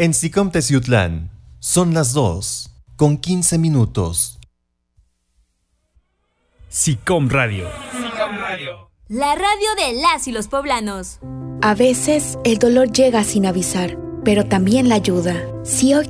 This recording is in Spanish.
En SICOM Teciutlán son las 2:15. SICOM Radio. La radio de las y los poblanos. A veces el dolor llega sin avisar, pero también la ayuda. Si hoy